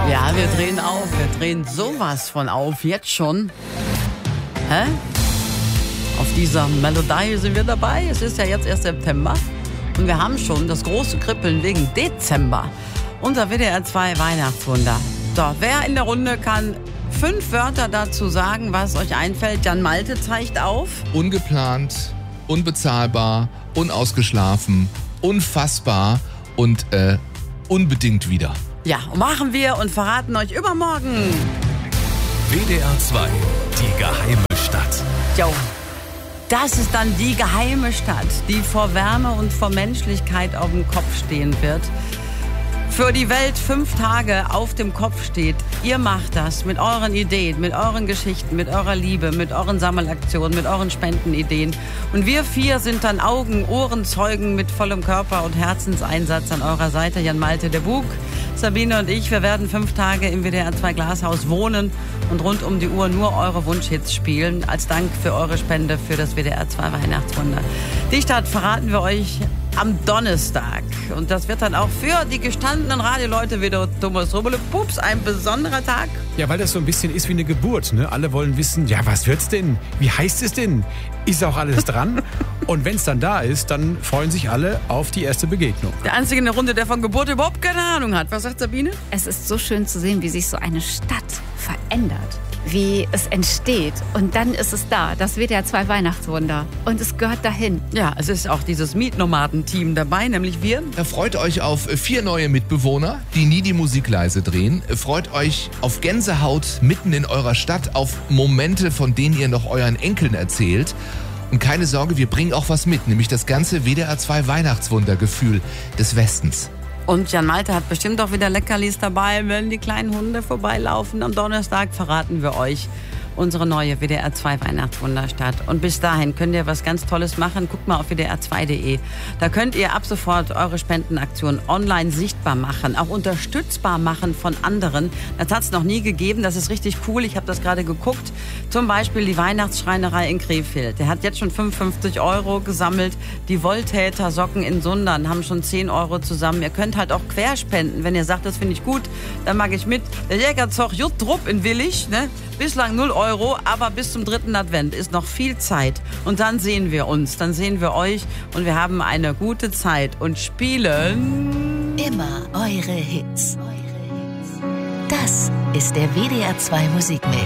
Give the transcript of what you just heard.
Ja, wir drehen auf. Wir drehen sowas von auf. Jetzt schon. Hä? Auf dieser Melodie sind wir dabei. Es ist ja jetzt erst September. Und wir haben schon das große Kribbeln wegen Dezember. Unser WDR 2 Weihnachtswunder. So, wer in der Runde kann 5 Wörter dazu sagen, was euch einfällt? Jan Malte zeigt auf. Ungeplant, unbezahlbar, unausgeschlafen, unfassbar und unbedingt wieder. Ja, und machen wir und verraten euch übermorgen. WDR 2, die geheime Stadt. Jo, das ist dann die geheime Stadt, die vor Wärme und vor Menschlichkeit auf dem Kopf stehen wird. Für die Welt 5 Tage auf dem Kopf steht. Ihr macht das mit euren Ideen, mit euren Geschichten, mit eurer Liebe, mit euren Sammelaktionen, mit euren Spendenideen. Und wir 4 sind dann Augen, Ohren, Zeugen mit vollem Körper und Herzenseinsatz an eurer Seite. Jan Malte, der Bug, Sabine und ich, wir werden 5 Tage im WDR 2 Glashaus wohnen und rund um die Uhr nur eure Wunschhits spielen. Als Dank für eure Spende für das WDR 2 Weihnachtswunder. Die Stadt verraten wir euch am Donnerstag. Und das wird dann auch für die gestandenen Radioleute wieder Thomas Rubbele-Pups ein besonderer Tag. Ja, weil das so ein bisschen ist wie eine Geburt. Ne? Alle wollen wissen, ja, was wird's denn? Wie heißt es denn? Ist auch alles dran? Und wenn es dann da ist, dann freuen sich alle auf die erste Begegnung. Der Einzige in der Runde, der von Geburt überhaupt keine Ahnung hat. Was sagt Sabine? Es ist so schön zu sehen, wie sich so eine Stadt verändert. Wie es entsteht. Und dann ist es da, das WDR 2 Weihnachtswunder. Und es gehört dahin. Ja, es ist auch dieses Mietnomaden-Team dabei, nämlich wir. Freut euch auf 4 neue Mitbewohner, die nie die Musik leise drehen. Freut euch auf Gänsehaut mitten in eurer Stadt, auf Momente, von denen ihr noch euren Enkeln erzählt. Und keine Sorge, wir bringen auch was mit, nämlich das ganze WDR 2 Weihnachtswundergefühl des Westens. Und Jan Malte hat bestimmt auch wieder Leckerlis dabei, wenn die kleinen Hunde vorbeilaufen. Am Donnerstag verraten wir euch unsere neue WDR 2 Weihnachtswunderstadt. Und bis dahin könnt ihr was ganz Tolles machen. Guckt mal auf wdr2.de. Da könnt ihr ab sofort eure Spendenaktion online sichtbar machen, auch unterstützbar machen von anderen. Das hat es noch nie gegeben. Das ist richtig cool. Ich habe das gerade geguckt. Zum Beispiel die Weihnachtsschreinerei in Krefeld. Der hat jetzt schon 55 € gesammelt. Die Wohltäter-Socken in Sundern haben schon 10 € zusammen. Ihr könnt halt auch querspenden. Wenn ihr sagt, das finde ich gut, dann mag ich mit. Der Jägerzog Juttrup in Willig, ne? Bislang 0 €, aber bis zum 3. Advent ist noch viel Zeit. Und dann sehen wir uns, dann sehen wir euch und wir haben eine gute Zeit und spielen immer eure Hits. Das ist der WDR 2 Musikmix.